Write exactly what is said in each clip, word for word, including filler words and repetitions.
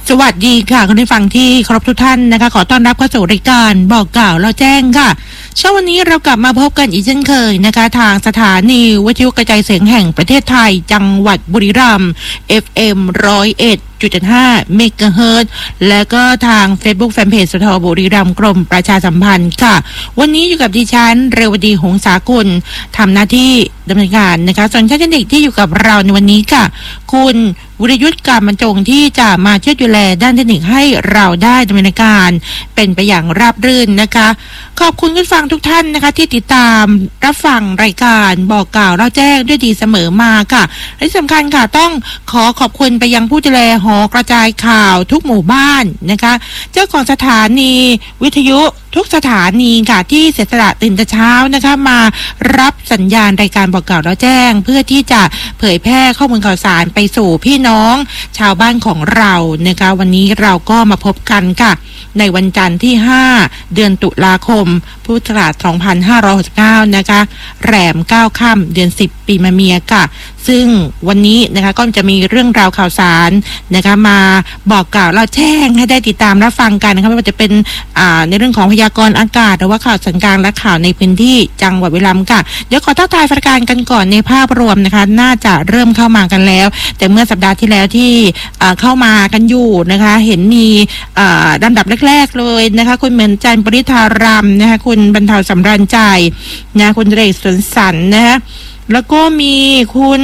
สวัสดีค่ะคุณผู้ฟังที่เคารพทุกท่านนะคะขอต้อนรับเข้าสู่รายการบอกกล่าวเราแจ้งค่ะเช้าวันนี้เรากลับมาพบกันอีกเช่นเคยนะคะทางสถานีวิทยุกระจายเสียงแห่งประเทศไทยจังหวัดบุรีรัมย์ เอฟ เอ็ม หนึ่งร้อยเอ็ดจุดห้า เมกะเฮิรตซ์และก็ทาง Facebook Fanpage สทบุรีรัมย์กรมประชาสัมพันธ์ค่ะวันนี้อยู่กับดิฉันเรวดีหงสากุลทำหน้าที่ดำเนินการนะคะส่วนท่านเด็กที่อยู่กับเราในวันนี้ค่ะคุณวิรยุทธ์การบรรจงที่จะมาช่วยดูแลด้านเทคนิคให้เราได้ดำเนินการเป็นไปอย่างราบรื่นนะคะขอบคุณผู้ฟังทุกท่านนะคะที่ติดตามรับฟังรายการบอกกล่าวเราแจ้งด้วยดีเสมอมาค่ะและที่สำคัญค่ะต้องขอขอบคุณไปยังผู้ดูแลหอกระจายข่าวทุกหมู่บ้านนะคะเจ้าของสถานีวิทยุทุกสถานีค่ะที่เสียสละตื่นแต่เช้านะคะมารับสัญญาณรายการบอกกล่าวเราแจ้งเพื่อที่จะเผยแพร่ข้อมูลข่าวสารไปสู่พี่น้องชาวบ้านของเรานะคะวันนี้เราก็มาพบกันค่ะในวันจันทร์ที่ห้าเดือนตุลาคมพุทธศักราชสองพันห้าร้อยหกสิบเก้านะคะแรมเก้าค่ำเดือนสิบปีมะเมียค่ะซึ่งวันนี้นะคะก็จะมีเรื่องราวข่าวสารนะคะมาบอกกล่าวเราแจ้งให้ได้ติดตามรับฟังกันนะคะไม่ว่าจะเป็นอ่าในเรื่องของพยากรณ์อากาศหรือว่าข่าวสัญญาณและข่าวในพื้นที่จังหวัดบุรีรัมย์ค่ะเดี๋ยวขอทักทายประการกันก่อนในภาพรวมนะคะน่าจะเริ่มเข้ามากันแล้วแต่เมื่อสัปดาห์ที่แล้วที่เข้ามากันอยู่นะคะเห็นมีลำดับแรกๆเลยนะคะคุณเหมือนจันทร์ปริธารามนะคะคุณบรรเทาสำราญใจนะคุณเรศสวนสันนะคะแล้วก็มีคุณ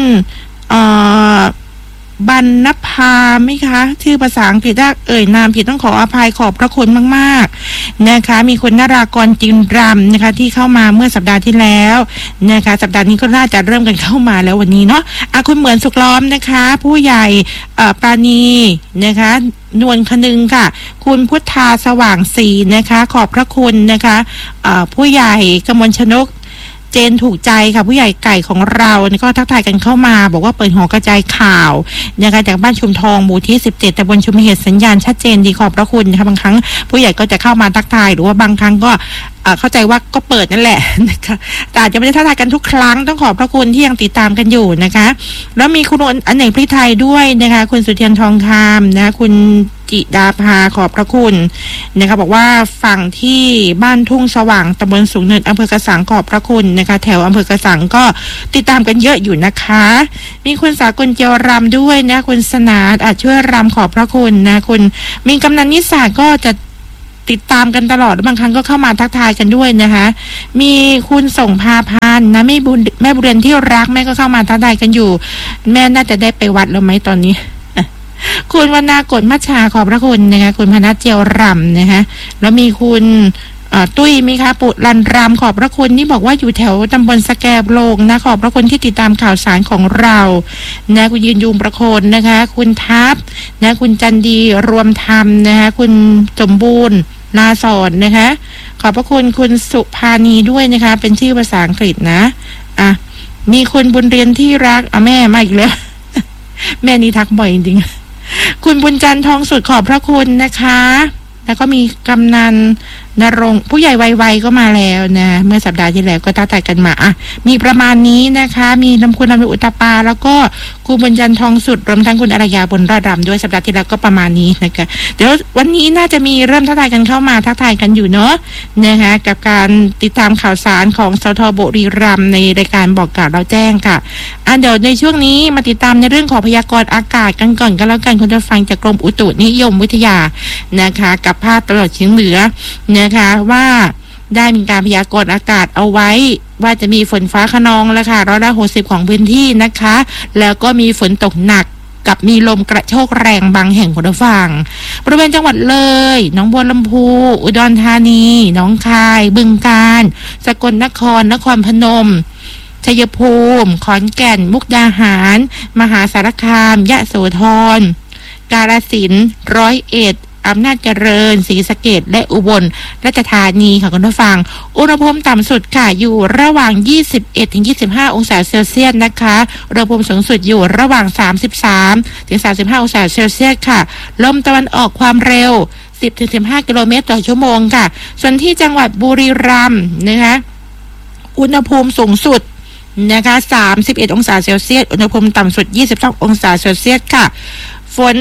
บรรณภาไหมคะชื่อภาษาอังกฤษถ้าเอ่ยนามผิดต้องขออภัยขอบพระคุณมากๆนะคะมีคุณนรากรจินรำนะคะที่เข้ามาเมื่อสัปดาห์ที่แล้วนะคะสัปดาห์นี้ก็น่าจะเริ่มกันเข้ามาแล้ววันนี้เนาะอ่ะคุณเหมือนสุขล้อมนะคะผู้ใหญ่เอ่อปราณีนะคะนวลคนึงค่ะคุณพุทธาสว่างศรีนะคะขอบพระคุณนะคะเอ่อผู้ใหญ่กมลชนกเจนถูกใจค่ะผู้ใหญ่ไก่ของเรานี่ก็ทักทายกันเข้ามาบอกว่าเปิดหอกระจายข่าวนะคะจากบ้านชุมทองหมู่ที่สิบเจ็ดตำบลชุมเหตุสัญญาณชัดเจนดีขอบพระคุณนะคะบางครั้งผู้ใหญ่ก็จะเข้ามาทักทายหรือว่าบางครั้งก็เข้าใจว่าก็เปิดนั่นแหละนะคะแต่อาจจะไม่ได้ทักทายกันทุกครั้งต้องขอบพระคุณที่ยังติดตามกันอยู่นะคะแล้วมีคุณอเนกพริไทยด้วยนะคะคุณสุเทียนทองคำนะคะคุณจิดาภาขอบพระคุณนะคะบอกว่าฝั่งที่บ้านทุ่งสว่างตำบลสูงเนินอำเภอกระสังขอบพระคุณนะคะแถวอำเภอกระสังก็ติดตามกันเยอะอยู่นะคะมีคุณสากลเจียวรำด้วยนะคุณสนาอาจช่วยรำขอบพระคุณนะคุณมีกำนันนิสาก็จะติดตามกันตลอดบางครั้งก็เข้ามาทักทายกันด้วยนะคะมีคุณส่งพาพานนะแม่บุญแม่บุญเรียนที่รักแม่ก็เข้ามาทักทายกันอยู่แม่น่าจะได้ไปวัดแล้วไหมตอนนี้คุณวรรณากฎมัชชาขอบพระคุณนะคะคุณพนัสเจียวรำนะคะแล้วมีคุณตุ้ยมีคะปุรันรำขอบพระคุณนี่บอกว่าอยู่แถวตำบลสแกบโลงนะขอบพระคุณที่ติดตามข่าวสารของเรานะคุณยืนยูมประโคนนะคะคุณทัพนะคุณจันดีรวมธรรมนะคะคุณสมบูรณ์นาสอนนะคะขอบพระคุณคุณสุภานีด้วยนะคะเป็นชื่อภาษาอังกฤษนะอ่ะมีคุณบุญเรียนที่รักอ่ะแม่มาอีกแล้ว แม่นี่ทักบ่อยจริงๆคุณบุญจันทร์ทองสุดขอบพระคุณนะคะแล้วก็มีกำนันนรงค์ผู้ใหญ่วัยๆก็มาแล้วนะเมื่อสัปดาห์ที่แล้วก็ทักทายกันมาอ่ะมีประมาณนี้นะคะมีลำคุณลำอุตปาแล้วก็คุณบุญจันทร์ทองสุดรวมทั้งคุณอารยาบนราดำด้วยสัปดาห์ที่แล้วก็ประมาณนี้นะคะเดี๋ยววันนี้น่าจะมีเริ่มทักทายกันเข้ามาทักทายกันอยู่เนาะนะคะกับการติดตามข่าวสารของสทบุรีรัมย์ในรายการบอกกล่าวเราแจ้งค่ะอ่ะเดี๋ยวในช่วงนี้มาติดตามในเรื่องของพยากรณ์อากาศกันก่อนกันแล้วกันคุณจะฟังจากกรมอุตุนิยมวิทยานะคะกับภาคตะวันออกเฉียงเหนือนะคะว่าได้มีการพยากรณ์อากาศเอาไว้ว่าจะมีฝนฟ้าคะนองแล้วค่ะร้อยละหกสิบของพื้นที่นะคะแล้วก็มีฝนตกหนักกับมีลมกระโชกแรงบางแห่งคุณผู้ฟังบริเวณจังหวัดเลยหนองบัวลำพูอุดรธานีหนองคายบึงกาฬสกลนครนครพนมชัยภูมิขอนแก่นมุกดาหารมหาสารคามยะโสธรกาฬสินธุ์ร้อยเอ็ดอำนาจเจริญศรีสะเกษและอุบลราชธานีค่ะคุณผู้ฟังอุณหภูมิต่ำสุดค่ะอยู่ระหว่างยี่สิบเอ็ดถึงยี่สิบห้าองศาเซลเซียสนะคะอุณหภูมิสูงสุดอยู่ระหว่างสามสิบสามถึงสามสิบห้าองศาเซลเซียสค่ะลมตะวันออกความเร็วสิบถึงสิบห้ากิโลเมตรต่อชั่วโมงค่ะส่วนที่จังหวัดบุรีรัมย์นะคะอุณหภูมิสูงสุดนะคะสามสิบเอ็ดองศาเซลเซียสอุณหภูมิต่ำสุดยี่สิบสององศาเซลเซียสค่ะฝน ฟ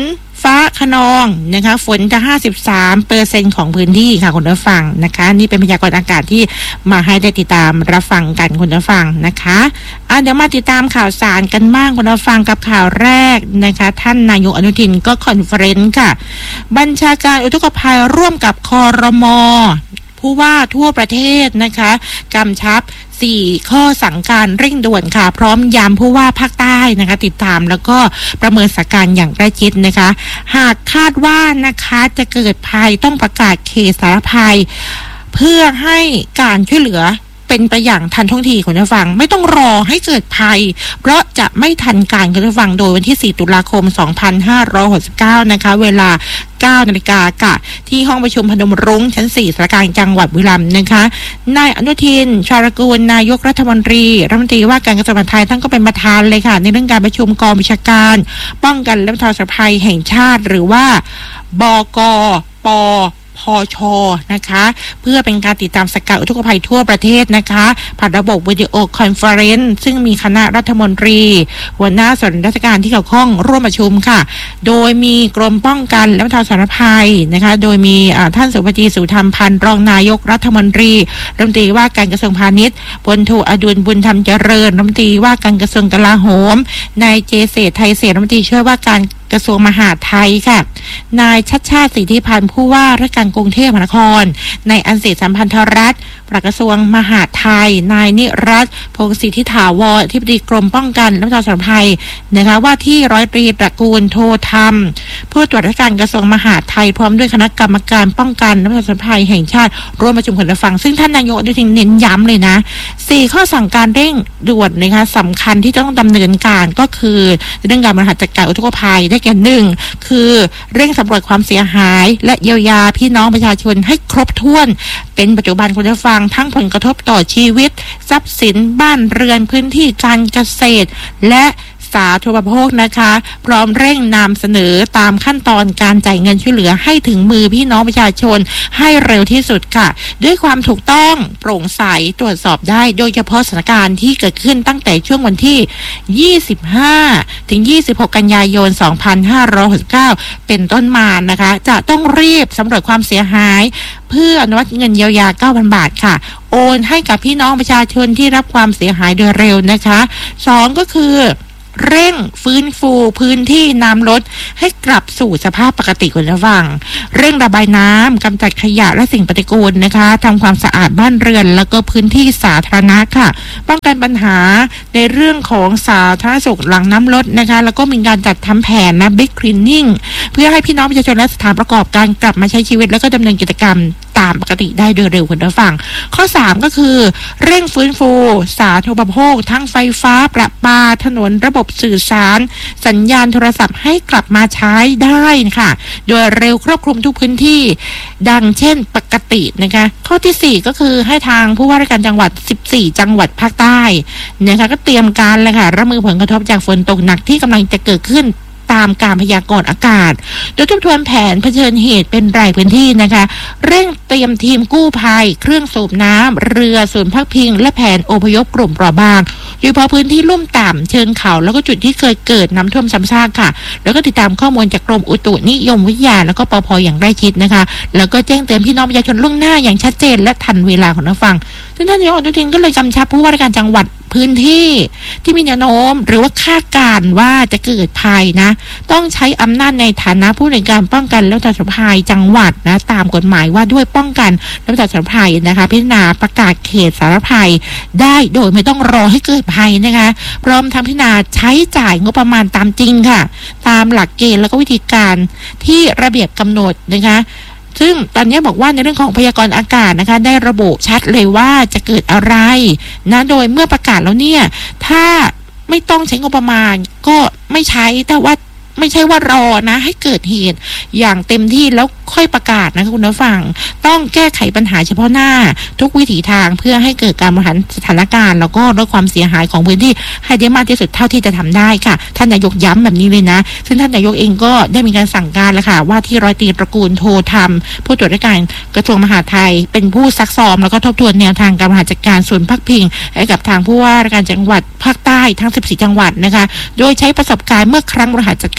ฟ้าคะนองนะคะฝนจะ ห้าสิบสามเปอร์เซ็นต์ ของพื้นที่ค่ะคุณผู้ฟังนะคะนี่เป็นพยากรณ์อากาศที่มาให้ได้ติดตามรับฟังกันคุณผู้ฟังนะคะอ่ะเดี๋ยวมาติดตามข่าวสารกันบ้างคุณผู้ฟังกับข่าวแรกนะคะท่านนายกอนุทินก็คอนเฟอเรนซ์ค่ะบัญชาการอุทกภัยร่วมกับครม.ผู้ว่าทั่วประเทศนะคะกำชับสี่ข้อสั่งการเร่งด่วนค่ะพร้อมย้ำผู้ว่าภาคใต้นะคะติดตามแล้วก็ประเมินสถานการณ์อย่างใกล้ชิดนะคะหากคาดว่านะคะจะเกิดภัยต้องประกาศเขตสาธารณภัยเพื่อให้การช่วยเหลือเป็นไปอย่างทันท่วงทีคุณผู้ฟังไม่ต้องรอให้เกิดภัยเพราะจะไม่ทันการคุณผู้ฟังโดยวันที่สี่ตุลาคมสองพันห้าร้อยหกสิบเก้านะคะเวลาเก้านาฬิกากะที่ห้องประชุมพนมรุ้งชั้นสี่สารกลางจังหวัดบุรีรัมย์นะคะนายอนุทินชาญกูลนายกรัฐมนตรีรัฐมนตรีว่าการกระทรวงมหาดไทยท่านก็เป็นประธานเลยค่ะในเรื่องการประชุมกองบัญชาการป้องกันและบรรเทาสาธารณภัยแห่งชาติหรือว่าบกปพช.นะคะเพื่อเป็นการติดตามสถานการณ์อุทกภัยทั่วประเทศนะคะผ่านระบบวิดีโอคอนเฟอเรนซ์ซึ่งมีคณะรัฐมนตรีหัวหน้าส่วนราชการที่เกี่ยวข้องร่วมประชุมค่ะโดยมีกรมป้องกันและบรรเทาสาธารณภัยนะคะโดยมีท่านสุภจีสุธรรมพันธ์รองนายกรัฐมนตรีรัฐมนตรีว่าการกระทรวงพาณิชย์พลโทอดุลบุญธรรมเจริญรัฐมนตรีว่าการกระทรวงกลาโหมนายเจเษฐไทยเศรษฐรัฐมนตรีช่วยว่าการกระทรวงมหาดไทยค่ะนายชัชชาติสิทธิพันธ์ผู้ว่าราชการกรุงเทพมหานครนายอันเศษสัมพันธรัตน์ปลัดกระทรวงมหาดไทยนายนิรัตน์พงศ์สิทธิถาวรอธิบดีกรมป้องกันและบรรเทาสาธารณภัยนะคะว่าที่ร้อยตรีตระกูลโทธรรมผู้ตรวจราชการกระทรวงมหาดไทยพร้อมด้วยคณะกรรมการป้องกันและบรรเทาสาธารณภัยแห่งชาติร่วมประชุมกันฟังซึ่งท่านนายกอนุทินเน้นย้ำเลยนะสี่ข้อสั่งการเร่งด่วนนะคะสำคัญที่ต้องดำเนินการก็คือเรื่องการบริหารจัดการอุทกภัยได้แก่หนึ่งคือเร่งสำรวจความเสียหายและเยียวยาพี่น้องประชาชนให้ครบถ้วนเป็นปัจจุบันคุณผู้ฟังทั้งผลกระทบต่อชีวิตทรัพย์สินบ้านเรือนพื้นที่การเกษตรและสาธารณูปโภคนะคะพร้อมเร่งนำเสนอตามขั้นตอนการจ่ายเงินช่วยเหลือให้ถึงมือพี่น้องประชาชนให้เร็วที่สุดค่ะด้วยความถูกต้องโปร่งใสตรวจสอบได้โดยเฉพาะสถานการณ์ที่เกิดขึ้นตั้งแต่ช่วงวันที่ยี่สิบห้าถึงยี่สิบหกกันยายนสองพันห้าร้อยหกสิบเก้าเป็นต้นมานะคะจะต้องรีบสำรวจความเสียหายเพื่ออนุมัติเงินเยียวยา เก้าพัน บาทค่ะโอนให้กับพี่น้องประชาชนที่รับความเสียหายโดยเร็วนะคะสองก็คือเร่งฟื้นฟูพื้นที่น้ำลดให้กลับสู่สภาพปกติคุณผู้ฟังเร่งระบายน้ำกำจัดขยะและสิ่งปฏิกูลนะคะทำความสะอาดบ้านเรือนแล้วก็พื้นที่สาธารณะค่ะป้องกันปัญหาในเรื่องของสาธารณสุขหลังน้ำลดนะคะแล้วก็มีการจัดทำแผนนะบิ๊กคลีนนิ่งเพื่อให้พี่น้องประชาชนและสถานประกอบการกลับมาใช้ชีวิตแล้วก็ดำเนินกิจกรรมตามปกติได้โดยเร็วคุณผู้ฟังข้อสามก็คือเร่งฟื้นฟูสาธารณูปโภคทั้งไฟฟ้าประปาถนนระบบสื่อสารสัญญาณโทรศัพท์ให้กลับมาใช้ได้ค่ะโดยเร็วครอบคลุมทุกพื้นที่ดังเช่นปกตินะคะข้อที่สี่ก็คือให้ทางผู้ว่าราชการจังหวัดสิบสี่จังหวัดภาคใต้นะคะก็เตรียมการเลยค่ะรับมือผลกระทบจากฝนตกหนักที่กำลังจะเกิดขึ้นตามการพยากรณ์อากาศโดยทบทวนแผนเผชิญเหตุเป็นรายพื้นที่นะคะเร่งเตรียมทีมกู้ภัยเครื่องสูบน้ำเรือศูนย์พักพิงและแผนอพยพกลุ่มเปราะบางโดยเฉพาะพื้นที่ลุ่มต่ำเชิงเขาแล้วก็จุดที่เคยเกิดน้ำท่วมซ้ำซากค่ะแล้วก็ติดตามข้อมูลจากกรมอุตุนิยมวิทยาแล้วก็ปภอย่างใกล้ชิดนะคะแล้วก็แจ้งเตือนพี่น้องประชาชนล่วงหน้าอย่างชัดเจนและทันเวลาของนักฟังซึ่งท่านนายกอนุทินก็เลยกำชับผู้ว่าราชการจังหวัดพื้นที่ที่มีแนวโน้มหรือว่าคาดการณ์ว่าจะเกิดภัยนะต้องใช้อำนาจในฐานะผู้ในการป้องกันและบรรเทาสาธารณภัยจังหวัดนะตามกฎหมายว่าด้วยป้องกันและบรรเทาสาธารณภัยนะคะพิจารณาประกาศเขตสาธารณภัยได้โดยไม่ต้องรอให้เกิดภัยนะคะพร้อมทำพิจารณาใช้จ่ายงบประมาณตามจริงค่ะตามหลักเกณฑ์แล้วก็วิธีการที่ระเบียบกำหนดนะคะซึ่งตอนนี้บอกว่าในเรื่องของพยากรณ์อากาศนะคะได้ระบุชัดเลยว่าจะเกิดอะไรนะโดยเมื่อประกาศแล้วเนี่ยถ้าไม่ต้องใช้งบประมาณก็ไม่ใช้แต่ว่าไม่ใช่ว่ารอนะให้เกิดเหตุอย่างเต็มที่แล้วค่อยประกาศนะคุณผู้ฟังต้องแก้ไขปัญหาเฉพาะหน้าทุกวิถีทางเพื่อให้เกิดการบริหารสถานการณ์แล้วก็ลดความเสียหายของพื้นที่ให้ได้มากที่สุดเท่าที่จะทำได้ค่ะท่านนายกย้ำแบบนี้เลยนะซึ่งท่านนายกเองก็ได้มีการสั่งการแล้วค่ะว่าที่ร้อยตรีตระกูลโทธรรมผู้ตรวจราชการกระทรวงมหาดไทยเป็นผู้ซักซ้อมแล้วก็ทบทวนแนวทางการบริหารจัดการศูนย์พักพิงให้กับทางผู้ว่าราชการจังหวัดภาคใต้ทั้งสิบสี่จังหวัดนะคะโดยใช้ประสบการณ์เมื่อครั้งบริหารจัดการ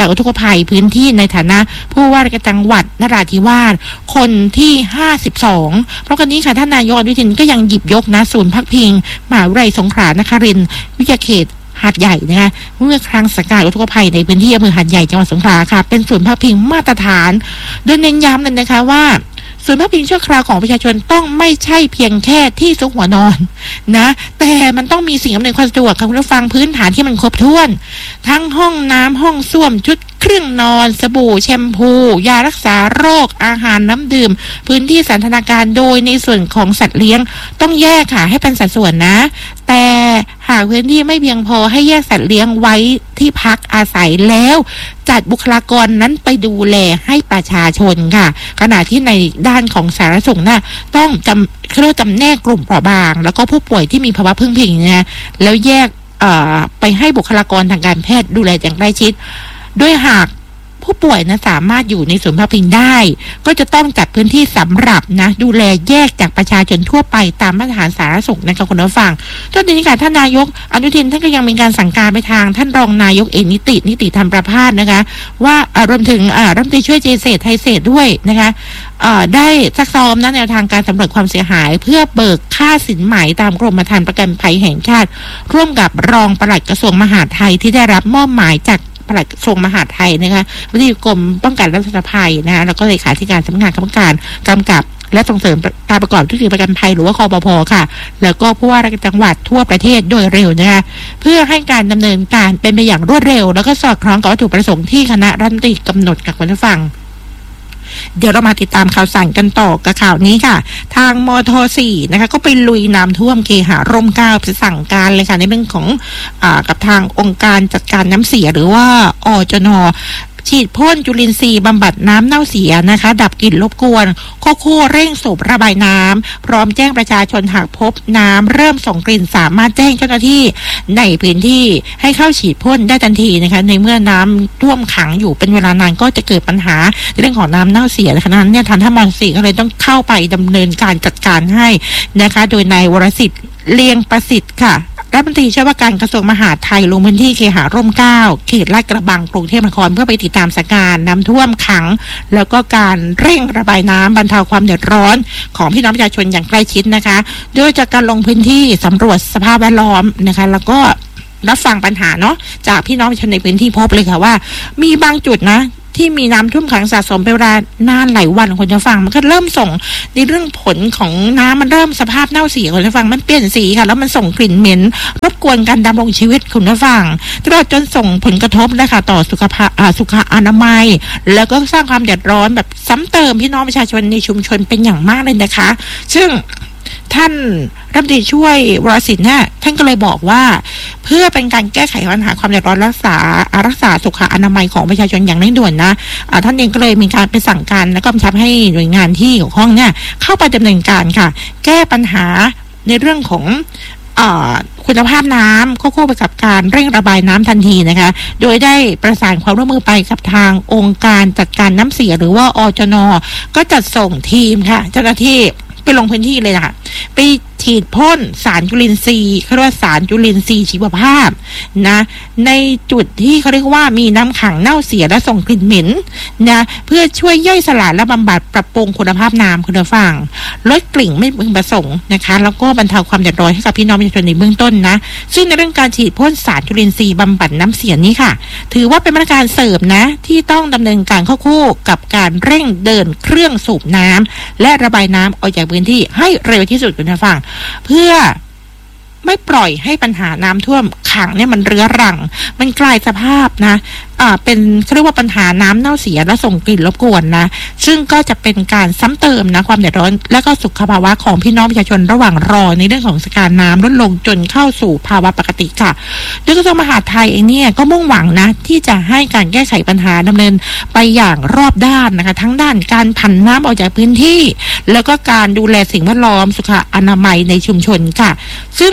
อุทกภัยพื้นที่ในฐานะผู้ว่าราชการจังหวัดนราธิวาสคนที่ห้าสิบสองเพราะกันนี้ค่ะท่านนายกอนุทินก็ยังหยิบยกนะศูนย์พักพิงมหาวิทยาลัยสงขลานครินทร์วิทยาเขตหาดใหญ่นะคะเมื่อครั้งสถานการณ์อุทกภัยในพื้นที่อำเภอหาดใหญ่จังหวัดสงขลาค่ะเป็นศูนย์พักพิงมาตรฐานโดยเน้นย้ำเลยนะคะว่าศูนย์พักพิงชั่วคราวของประชาชนต้องไม่ใช่เพียงแค่ที่ซุกหัวนอนนะแต่มันต้องมีสิ่งอำนวยความสะดวกค่ะคุณผู้ฟังพื้นฐานที่มันครบถ้วนทั้งห้องน้ำห้องส้วมชุดเครื่องนอนสบู่แชมพูยารักษาโรคอาหารน้ำดื่มพื้นที่สันทนาการโดยในส่วนของสัตว์เลี้ยงต้องแยกค่ะให้เป็นสัดส่วนนะแต่หากพื้นที่ไม่เพียงพอให้แยกสัตว์เลี้ยงไว้ที่พักอาศัยแล้วจัดบุคลากรนั้นไปดูแลให้ประชาชนค่ะขณะที่ในด้านของสาธารณสุขน่ะต้องจำเขาเรียกจำแนกกลุ่มเปราะบางแล้วก็ผู้ป่วยที่มีภาวะพึ่งพิงนะแล้วแยกไปให้บุคลากรทางการแพทย์ดูแลอย่างใกล้ชิดด้วยหากผู้ป่วยนะสามารถอยู่ในศูนย์พักพิงได้ก็จะต้องจัดพื้นที่สำหรับนะดูแลแยกจากประชาชนทั่วไปตามมาตรฐานสาธารณสุขนะคะคุณผู้ฟังต้นนี้ค่ะท่านนายกอนุทินท่านก็ยังมีการสั่งการไปทางท่านรองนายกเอกนิตินิติธรรมประภาสนะคะว่ารวมถึงรัฐมนตรีช่วยเจเศษไทยเศษด้วยนะคะได้ซักซ้อมนะแนวทางการสำรวจความเสียหายเพื่อเบิกค่าสินไหมตามกรมธรรม์ประกันภัยแห่งชาติร่วมกับรองปลัดกระทรวงมหาดไทยที่ได้รับมอบหมายจากปลัดกระทรวงมหาดไทยนะคะวิทยากรมป้องกันและบรรเทาภัยนะคะแล้วก็เลขาธิการสำนักงานคณะกรรมการกำกับและส่งเสริมการประกอบธุรกิจประกันภัยหรือว่าคปภ.ค่ะแล้วก็ผู้ว่าราชการจังหวัดทั่วประเทศโดยเร็วนะคะเพื่อให้การดำเนินการเป็นไปอย่างรวดเร็วแล้วก็สอดคล้องกับวัตถุประสงค์ที่คณะรัฐมนตรีกำหนดกับคุณผู้ฟังเดี๋ยวเรามาติดตามข่าวสารกันต่อกับข่าวนี้ค่ะทางมท.สี่นะคะก็ไปลุยน้ำท่วมเคหะร่มเกล้าสั่งการเลยค่ะในเรื่องของอ่ากับทางองค์การจัดการน้ำเสียหรือว่าอจน.ฉีดพ่นจุลินทรีย์บำบัดน้ำเน่าเสียนะคะดับกลิ่นรบกวนควบคู่เร่งสูบระบายน้ำพร้อมแจ้งประชาชนหากพบน้ำเริ่มส่งกลิ่นสามารถแจ้งเจ้าหน้าที่ในพื้นที่ให้เข้าฉีดพ่นได้ทันทีนะคะในเมื่อน้ำท่วมขังอยู่เป็นเวลานานก็จะเกิดปัญหาเรื่องของน้ำเน่าเสียนะคะนั้นเนี่ยทางท่านมท.สี่ก็เลยต้องเข้าไปดำเนินการจัดการให้นะคะโดยนายวรสิทธิ์เลียงประสิทธิ์ค่ะรัฐมนตรีช่วยว่าการกระทรวงมหาดไทยลงพื้นที่เคหะร่มเกล้าเขตลาดกระบังกรุงเทพมหานครเพื่อไปติดตามสถานการณ์น้ำท่วมขังแล้วก็การเร่งระบายน้ำบรรเทาความเดือดร้อนของพี่น้องประชาชนอย่างใกล้ชิดนะคะโดยจากการลงพื้นที่สำรวจสภาพแวดล้อมนะคะแล้วก็รับฟังปัญหาเนาะจากพี่น้องประชาชนในพื้นที่พบเลยค่ะว่ามีบางจุดนะที่มีน้ำท่วมขังสะสมเป็นเวลานานหลายวันคนจะฟังมันก็เริ่มส่งในเรื่องผลของน้ำมันเริ่มสภาพเน่าเสียคนจะฟังมันเปลี่ยนสีค่ะแล้วมันส่งกลิ่นเหม็นรบกวนการดำรงชีวิตคุณผู้ฟังตลอดจนส่งผลกระทบนะคะต่อสุขภาพสุขอนามัยแล้วก็สร้างความเดือดร้อนแบบซ้ำเติมพี่น้องประชาชนในชุมชนเป็นอย่างมากเลยนะคะซึ่งท่านรัฐมนตรีช่วยวรสิทธิ์เนี่ยท่านก็เลยบอกว่าเพื่อเป็นการแก้ไขปัญหาความเดือดร้อนรักษารักษาสุขอนามัยของประชาชนอย่างเร่งด่วนนะะท่านเองก็เลยมีการไปสั่งการและก็กำชับให้หน่วยงานที่เกี่ยวข้องเนี่ยเข้าไปดำเนินการค่ะแก้ปัญหาในเรื่องของคุณภาพน้ำควบคู่ไปกับการเร่งระบายน้ำทันทีนะคะโดยได้ประสานความร่วมมือไปกับทางองค์การจัดการน้ำเสียหรือว่าอจน.ก็จัดส่งทีมค่ะเจ้าหน้าที่ไปลงพื้นที่เลยนะคะไปฉีดพ่นสารจุลินทรีย์เขาเรียกว่าสารจุลินทรีย์ชีวภาพนะในจุดที่เขาเรียกว่ามีน้ำขังเน่าเสียและส่งกลิ่นเหม็นนะเพื่อช่วยย่อยสลายและบำบัดปรับปรุงคุณภาพน้ำคุณผู้ฟังลดกลิ่นไม่พึงประสงค์นะคะแล้วก็บรรเทาความเดือดร้อนให้กับพี่น้องประชาชนในเบื้องต้นนะซึ่งในเรื่องการฉีดพ่นสารจุลินทรีย์บำบัดน้ำเสียนี้ค่ะถือว่าเป็นมาตรการเสริมนะที่ต้องดำเนินการควบคู่กับการเร่งเดินเครื่องสูบน้ำและระบายน้ำออกจากพื้นที่ให้เร็วที่สุดคุณผู้ฟังเพื่อไม่ปล่อยให้ปัญหาน้ำท่วมขังเนี่ยมันเรื้อรังมันกลายสภาพนะอ่าเป็นเขาเรียกว่าปัญหาน้ำเน่าเสียและส่งกลิ่นรบกวนนะซึ่งก็จะเป็นการซ้ำเติมนะความเดือดร้อนและก็สุขภาวะของพี่น้องประชาชนระหว่างรอในเรื่องของสถานการณ์น้ำลดลงจนเข้าสู่ภาวะปกติค่ะโดยกระทรวงมหาดไทยเองเนี่ยก็มุ่งหวังนะที่จะให้การแก้ไขปัญหาดำเนินไปอย่างรอบด้านนะคะทั้งด้านการผันน้ำออกจากพื้นที่แล้วก็การดูแลสิ่งแวดล้อมสุขอนามัยในชุมชนค่ะซึ่ง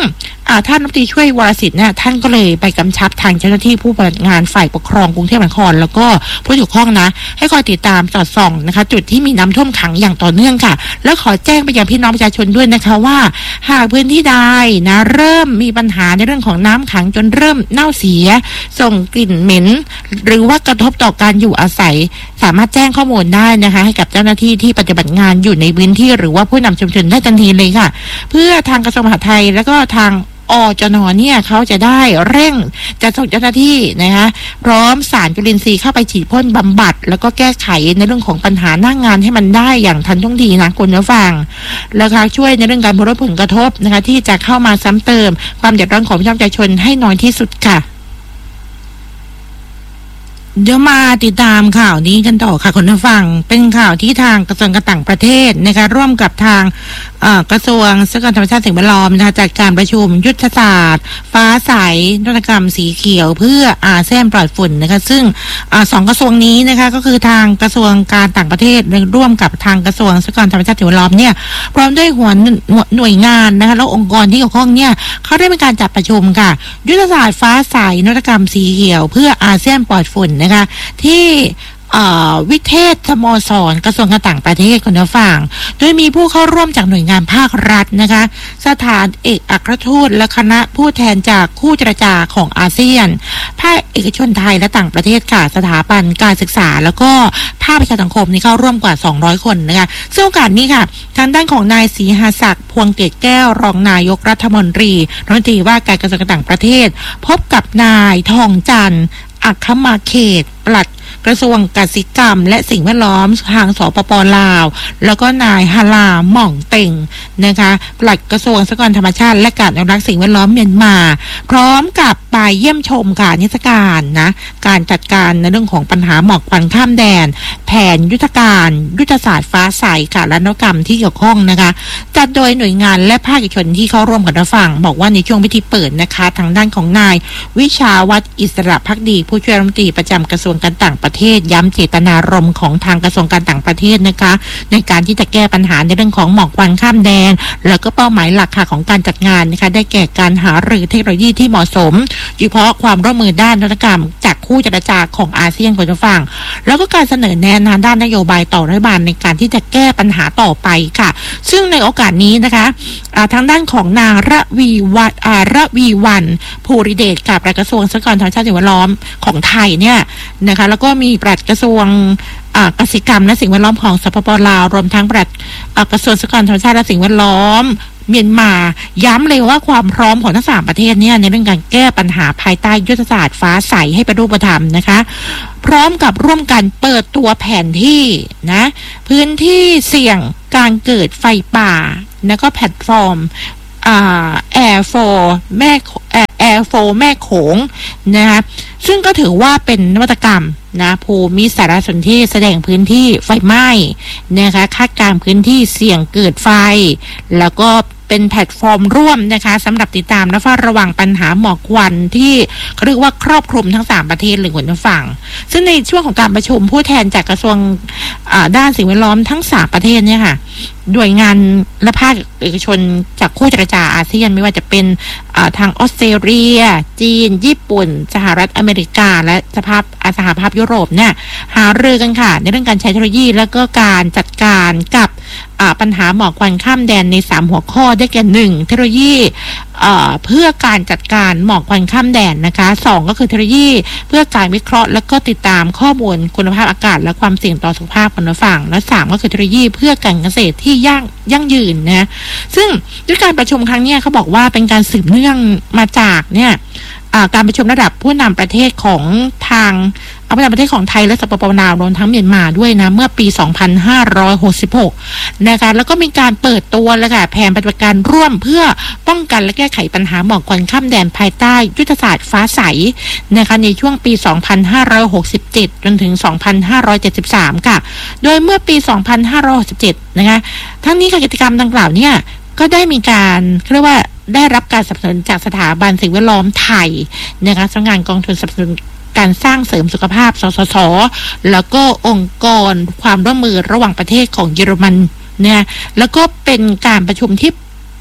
ท่านรัฐมนตรีช่วยวรศิลป์เนี่ยท่านก็เลยไปกำชับทางเจ้าหน้าที่ผู้ปฏิบัติงานฝ่ายปกครองกรุงเทพมหานครแล้วก็ผู้เกี่ยวข้องนะให้คอยติดตามสอดส่องนะคะจุดที่มีน้ำท่วมขังอย่างต่อเนื่องค่ะแล้วขอแจ้งไปยังพี่น้องประชาชนด้วยนะคะว่าหากพื้นที่ใดนะเริ่มมีปัญหาในเรื่องของน้ำขังจนเริ่มเน่าเสียส่งกลิ่นเหม็นหรือว่ากระทบต่อการอยู่อาศัยสามารถแจ้งข้อมูลได้นะคะให้กับเจ้าหน้าที่ที่ปฏิบัติงานอยู่ในพื้นที่หรือว่าผู้นำชุมชนได้ทันทีเลยค่ะเพื่อทางกระทรวงมหาดไทยแล้วก็ทางอจน.เนี่ยเขาจะได้เร่งจะส่งเจ้าหน้าที่นะคะพร้อมสารจุลินทรีย์เข้าไปฉีดพ่นบำบัดแล้วก็แก้ไขในเรื่องของปัญหาหน้างงานให้มันได้อย่างทันท่วงทีนะคุณผู้ฟังแล้วก็ช่วยในเรื่องการลดผลกระทบนะคะที่จะเข้ามาซ้ำเติมความเดือดร้อนของพี่น้องประชาชนให้น้อยที่สุดค่ะเดี๋ยวมาติดตามข่าวนี้กันต่อค่ะคุณผู้ฟังเป็นข่าวที่ทางกระทรวงการต่างประเทศนะคะร่วมกับทางกระทรวงทรัพยากรธรรมชาติสิ่งแวดล้อมนะคะจัดการประชุมยุทธศาสตร์ฟ้าใสนวัตกรรมสีเขียวเพื่ออาเซียนปลอดฝุ่นนะคะซึ่งอสองกระทรวงนี้นะคะก็คือทางกระทรวงการต่างประเทศร่วมกับทางกระทรวงทรัพยากรธรรมชาติสิ่งแวดล้อมเนี่ยพร้อมด้วยหัวหน่วยงานนะคะแล้วองค์กรที่เกี่ยวข้องเนี่ยเขาได้มีการจัดประชุมค่ะยุทธศาสตร์ฟ้าใสนวัตกรรมสีเขียวเพื่ออาเซียนปลอดฝุ่นนะคะที่วิเทศสโมสรกระทรวงการต่างประเทศคุณผู้ฟังโดยมีผู้เข้าร่วมจากหน่วยงานภาครัฐนะคะสถานเอกอัครทูตและคณะผู้แทนจากคู่เจรจาของอาเซียนภาคเอกชนไทยและต่างประเทศค่ะสถาบันการศึกษาแล้วก็ภาคประชาสังคมนี่เข้าร่วมกว่าสองร้อยคนนะคะซึ่งโอกาสนี้ค่ะทางด้านของนายศรีหศักดิ์พวงเกตแก้วรองนายกรัฐมนตรีรัฐมนตรีว่าการกระทรวงการต่างประเทศพบกับนายทองจันทร์อัครมาเขตปลัดกระทรวงกสิกรรมและสิ่งแวดล้อมทางสปป.ลาวแล้วก็นายฮาลาหม่องเต็งนะคะปลัดกระทรวงทรัพยากรธรรมชาติและการอนุรักษ์สิ่งแวดล้อมเมียนมาพร้อมกับไปเยี่ยมชมการนิทรรศการนะการจัดการในเรื่องของปัญหาหมอกควันข้ามแดนแผนยุทธการยุทธศาสตร์ฟ้าใสค่ะและนวัตกรรมที่เกี่ยวข้องนะคะจัดโดยหน่วยงานและภาคเอกชนที่เข้าร่วมกันรับฟังบอกว่าในช่วงพิธีเปิดนะคะทางด้านของนายวิชาวัฒน์อิสระภักดีผู้ช่วยรัฐมนตรีประจำกระทรวงการต่างประเทศย้ำเจตนารมณ์ของทางกระทรวงการต่างประเทศนะคะในการที่จะแก้ปัญหาในเรื่องของหมอกควันข้ามแดนแล้วก็เป้าหมายหลักค่ะของการจัดงานนะคะได้แก่การหารือเทคโนโลยีที่เหมาะสมโดยเฉพาะความร่วมมือด้านนวัตกรรมจากคู่เจรจาของอาเซียนคุณผู้ฟังแล้วก็การเสนอแนะนำด้านนโยบายต่อรัฐบาลในการที่จะแก้ปัญหาต่อไปค่ะซึ่งในโอกาสนี้นะคะทางด้านของนางระวีวัฒน์ระวีวันภูริเดชกับกระทรวงทรัพยากรธรรมชาติสิ่งแวดล้อมของไทยเนี่ยนะคะแล้วก็มีปลัดกระทรวงกสิกรรมและสิ่งแวดล้อมของสปป.ลาวรวมทั้งปลัดกระทรวงทรัพยากรธรรมชาติและสิ่งแวดล้อมเมียนมาย้ำเลยว่าความพร้อมของทั้งสามประเทศเนี่ยในเรื่องการแก้ปัญหาภายใต้ยุทธศาสตร์ฟ้าใสให้เป็นรูปธรรมนะคะพร้อมกับร่วมกันเปิดตัวแผนที่นะพื้นที่เสี่ยงการเกิดไฟป่าแล้วก็แพลตฟอร์มแอร์โฟแม่แอร์โฟแม่โขงนะคะซึ่งก็ถือว่าเป็นนวัตกรรมนะภูมิสารสนเทศแสดงพื้นที่ไฟไหม้นะคะคาดการณ์พื้นที่เสี่ยงเกิดไฟแล้วก็เป็นแพลตฟอร์มร่วมนะคะสำหรับติดตามและเฝ้าระวังปัญหาหมอกควันที่เขาเรียกว่าครอบคลุมทั้งสามประเทศเลยคุณผู้ฟังซึ่งในช่วงของการประชุมผู้แทนจากกระทรวงด้านสิ่งแวดล้อมทั้งสามประเทศเนี่ยค่ะหน่วยงานและภาคเอกชนจากคู่เจรจาอาเซียนไม่ว่าจะเป็นทางออสเตรเลียจีนญี่ปุ่นสหรัฐอเมริกาและสภาพสหภาพยุโรปเนี่ยหารือกันค่ะในเรื่องการใช้เทคโนโลยีแล้วก็การจัดการกับปัญหาหมอกควันข้ามแดนในสามหัวข้อได้แก่หนึ่งเทคโนโลยีเพื่อการจัดการหมอกควันข้ามแดนนะคะสองก็คือเทคโนโลยีเพื่อการวิเคราะห์และก็ติดตามข้อมูลคุณภาพอากาศและความเสี่ยงต่อสุขภาพคนฝั่งและสามก็คือเทคโนโลยีเพื่อการเกษตรที่ยั่งยั่งยืนนะซึ่งด้วยการประชุมครั้งนี้เขาบอกว่าเป็นการสืบเนื่องมาจากเนี่ยการประชุมระดับผู้นำประเทศของทางผู้นำประเทศของไทยและสปป.ลาวรวมทั้งเมียนมาด้วยนะเมื่อปีสองพันห้าร้อยหกสิบหกนะคะแล้วก็มีการเปิดตัวและค่ะแผนปฏิบัติการร่วมเพื่อป้องกันและแก้ไขปัญหาหมอกควันข้ามแดนภายใต้ยุทธศาสตร์ฟ้าใสนะคะในช่วงปีสองพันห้าร้อยหกสิบเจ็ดจนถึงสองพันห้าร้อยเจ็ดสิบสามค่ะโดยเมื่อปีสองพันห้าร้อยหกสิบเจ็ดนะคะทั้งนี้กิจกรรมดังกล่าวเนี่ยก็ได้มีการเรียกว่าได้รับการสนับสนุนจากสถาบันสิ่งแวดล้อมไทยนะคะสำนักงานกองทุนสนับสนุนการสร้างเสริมสุขภาพสสสแล้วก็องค์กรความร่วมมือระหว่างประเทศของเยอรมันเนี่ยแล้วก็เป็นการประชุมที่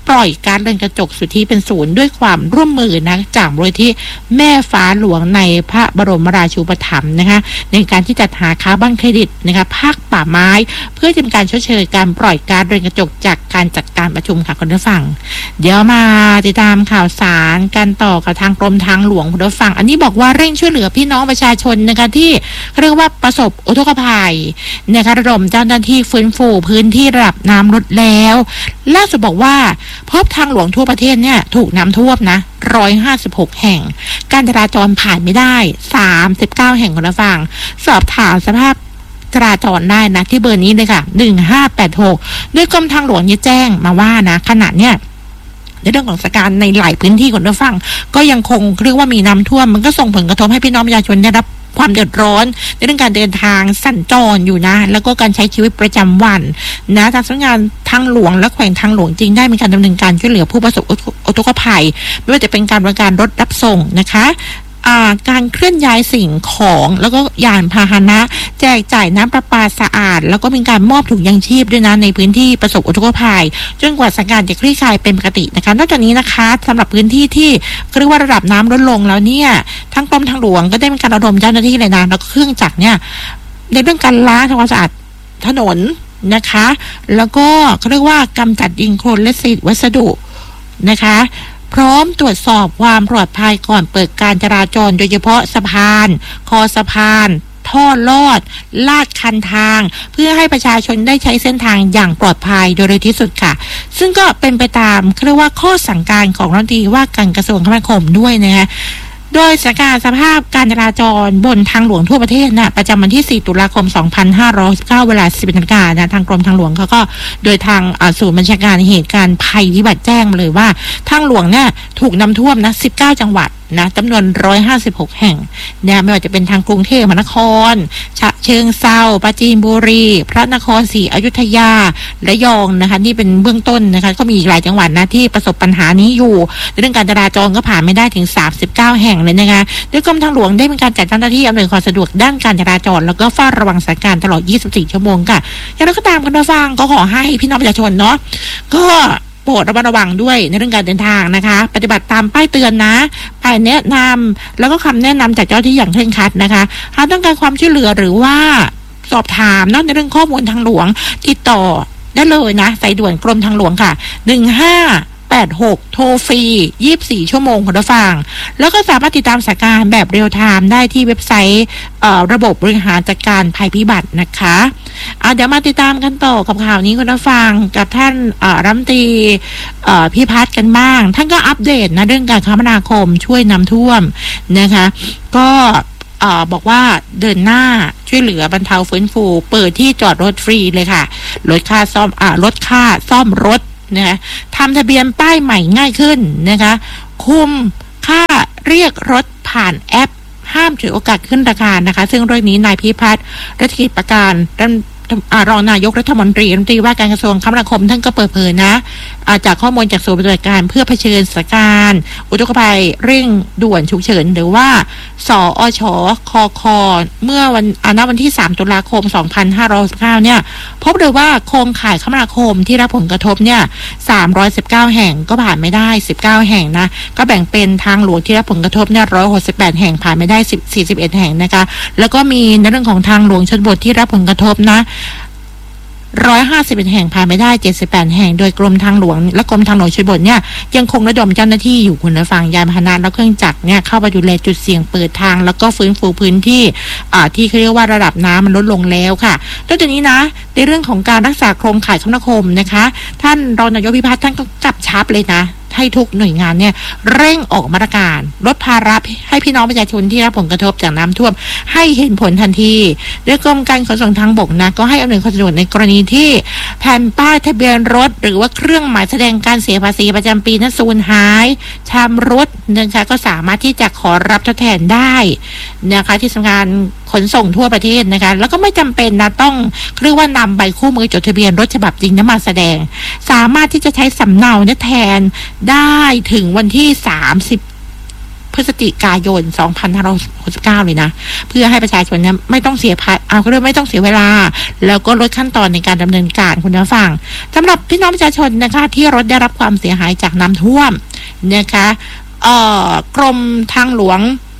ปล่อยก๊าซเรือนกระจกสุทธิเป็นศูนย์ด้วยความร่วมมือนะจากมูลนิธิแม่ฟ้าหลวงในพระบรมราชูปถัมภ์นะคะในการที่จัดหาคาร์บอนเครดิตนะคะภาคป่าไม้เพื่อจะเป็นการชดเชยการปล่อยก๊าซเรือนกระจกจากการจัดการประชุมค่ะคุณผู้ฟังเดี๋ยวมาติดตามข่าวสารกันต่อกับทางกรมทางหลวงคุณผู้ฟังอันนี้บอกว่าเร่งช่วยเหลือพี่น้องประชาชนนะคะที่เรียกว่าประสบอุทกภัยนะคะระดมเจ้าหน้าที่ฟื้นฟูพื้นที่ระดับน้ำลดแล้วล่าสุดบอกว่าพบทางหลวงทั่วประเทศเนี่ยถูกน้ำท่วมนะหนึ่งร้อยห้าสิบหกแห่งการจราจรผ่านไม่ได้สามสิบเก้าแห่งคุณผู้ฟังสอบถามสภาพจราจรได้นะที่เบอร์นี้เลยค่ะหนึ่งห้าแปดหกด้วยกรมทางหลวงนี้แจ้งมาว่านะขณะเนี้ยในเรื่องของสถานการณ์ในหลายพื้นที่คุณผู้ฟังก็ยังคงเรียกว่ามีน้ำท่วมมันก็ส่งผลกระทบให้พี่น้องประชาชนได้รับความเดือดร้อนในเรื่องการเดินทางสัญจรอยู่นะแล้วก็การใช้ชีวิตประจำวันนะทางสำนักงานทางหลวงและแขวงทางหลวงจริงได้มีการดำเนินการช่วยเหลือผู้ประสบอุทกภัยไม่ว่าจะเป็นการบริการรถรับส่งนะคะการเคลื่อนย้ายสิ่งของแล้วก็ยานพาหนะแจกจ่ายน้ำประปาสะอาดแล้วก็มีการมอบถุงยางชีพด้วยนะในพื้นที่ประสบอุทกภัยจนกว่าสถานการณ์จะคลี่คลายเป็นปกตินะคะนอกจากนี้นะคะสำหรับพื้นที่ที่เรียกว่าระดับน้ำลดลงแล้วเนี่ยทั้งกรมทางหลวงก็ได้มีการระดมเจ้าหน้าที่เลยนะแล้วก็เครื่องจักรเนี่ยในเรื่องการล้างทำความสะอาดถนนนะคะแล้วก็เขาเรียกว่ากำจัดดินโคลนและเศษวัสดุนะคะพร้อมตรวจสอบความปลอดภัยก่อนเปิดการจราจรโดยเฉพาะสะพานคอสะพานท่อลอดลาดคันทางเพื่อให้ประชาชนได้ใช้เส้นทางอย่างปลอดภัยโดยเร็วที่สุดค่ะซึ่งก็เป็นไปตามเรียกว่าข้อสั่งการของรัฐมนตรีว่าการกระทรวงคมนาคมด้วยนะคะโดยสถานการณ์สภาพการจราจรบนทางหลวงทั่วประเทศนะประจำวันที่สี่ตุลาคมสองพันห้าร้อยสิบเก้าเวลา สิบเอ็ดนาฬิกานะทางกรมทางหลวงเขาก็โดยทางศูนย์บัญชาการเหตุการณ์ภัยพิบัติแจ้งมาเลยว่าทางหลวงเนี่ยถูกน้ำท่วมนะสิบเก้าจังหวัดนะจำนวนหนึ่งร้อยห้าสิบหกแห่งนะไม่ว่าจะเป็นทางกรุงเทพมหานครฉะเชิงเทราปราจีนบุรีพระนครศรีอยุธยาระยองนะคะนี่เป็นเบื้องต้นนะคะก็มีอีกหลายจังหวัดนะที่ประสบปัญหานี้อยู่เรื่องการจราจรก็ผ่านไม่ได้ถึงสามสิบเก้าแห่งเลยนะคะโดยกรมทางหลวงได้มีการจัดเจ้าหน้าที่อำนวยความสะดวกด้านการจราจรแล้วก็เฝ้าระวังสถานการณ์ตลอดยี่สิบสี่ชั่วโมงค่ะอย่างไรก็ตามกันฟังก็ขอให้พี่น้องประชาชนเนาะก็โปรดระมัดระวังด้วยในเรื่องการเดินทางนะคะปฏิบัติตามป้ายเตือนนะป้ายแนะนำแล้วก็คำแนะนำจากเจ้าหน้าที่อย่างเคร่งครัดนะคะหากต้องการความช่วยเหลือหรือว่าสอบถามเนาะในเรื่องข้อมูลทางหลวงติดต่อได้เลยนะสายด่วนกรมทางหลวงค่ะหนึ่งห้าแปดหกโทรฟรียี่สิบสี่ชั่วโมงคุณผู้ฟังแล้วก็สามารถติดตามสถานการณ์แบบเรียลไทม์ได้ที่เว็บไซต์ระบบบริหารจัดการภัยพิบัตินะคะเอาเดี๋ยวมาติดตามกันต่อกับข่าวนี้คุณผู้ฟังกับท่านรัฐมนตรีพิพัฒน์กันบ้างท่านก็อัปเดตนะเรื่องการคมนาคมช่วยน้ำท่วมนะคะก็บอกว่าเดินหน้าช่วยเหลือบรรเทาฟื้นฟูเปิดที่จอดรถฟรีเลยค่ะลดค่าซ่อมอ่าลดค่าซ่อมรถนะคะทำทะเบียนป้ายใหม่ง่ายขึ้นนะคะคุมค่าเรียกรถผ่านแอปห้ามถือโอกาสขึ้นราคานะคะซึ่งเรื่องนี้นายพิพัฒน์รัตกิจประการรองนายกรัฐมนตรีรัฐมนตรีว่าการกระทรวงคมนาคมท่านก็เปิดเผยนะจากข้อมูลจากศูนย์ปฏิบัติการเพื่อเผชิญสถานการณ์อุทกภัยเร่งด่วนฉุกเฉินหรือว่าสอชคคเมื่อวันณวันที่สามตุลาคมสองพันห้าร้อยสิบเก้าเนี่ยพบเลยว่าโครงข่ายคมนาคมที่รับผลกระทบเนี่ยสามร้อยสิบเก้าแห่งก็ผ่านไม่ได้สิบเก้าแห่งนะก็แบ่งเป็นทางหลวงที่รับผลกระทบเนี่ยหนึ่งร้อยหกสิบแปดแห่งผ่านไม่ได้สี่สิบเอ็ดแห่งนะคะแล้วก็มีในเรื่องของทางหลวงชนบทที่รับผลกระทบนะหนึ่งร้อยห้าสิบเอ็ดแห่งผ่านไม่ได้เจ็ดสิบแปดแห่งโดยกรมทางหลวงและกรมทางหลวงชนบทเนี่ยยังคงระดมเจ้าหน้าที่อยู่คุณผู้ฟังยานพาหนะและเครื่องจักรเนี่ยเข้าไปดูแลจุดเสี่ยงเปิดทางแล้วก็ฟื้นฟูพื้นที่อ่าที่เขาเรียกว่าระดับน้ำมันลดลงแล้วค่ะนอกจากนี้นะในเรื่องของการรักษาโครงข่ายคมนาคมนะคะท่านรองนายกพิพัฒน์ท่านก็กำชับเลยนะให้ทุกหน่วยงานเนี่ยเร่งออกมาตรการลดภาระให้พี่น้องประชาชนที่รับผลกระทบจากน้ำท่วมให้เห็นผลทันทีโดยกรมการขนส่งทางบกนะก็ให้อำนวยความสะดวกในกรณีที่แผ่นป้ายทะเบียนรถหรือว่าเครื่องหมายแสดงการเสียภาษีประจำปีนั้นสูญหายชำรุดนะคะก็สามารถที่จะขอรับทดแทนได้นะคะที่สำนักงานขนส่งทั่วประเทศนะคะแล้วก็ไม่จำเป็นนะต้องเรียกว่านำใบคู่มือจดทะเบียนรถฉบับจริงนั้นมาแสดงสามารถที่จะใช้สำเนาเนี่ยแทนได้ถึงวันที่สามสิบพฤศจิกายนสองพันห้าร้อยหกสิบเก้าเลยนะเพื่อให้ประชาชนเนี่ยไม่ต้องเสียภาเอาก็เลยไม่ต้องเสียเวลาแล้วก็ลดขั้นตอนในการดำเนินการคุณผู้ฟังสำหรับพี่น้องประชาชนนะคะที่รถได้รับความเสียหายจากน้ำท่วมนะคะเอ่อกรมทางหลวง